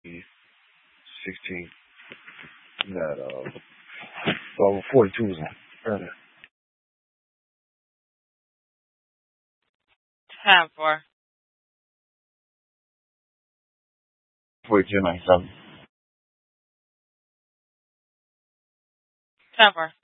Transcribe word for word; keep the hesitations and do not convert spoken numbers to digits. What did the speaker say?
sixteen. That uh, so forty-two was earlier. Time for. forty-two ninety-seven. Time for.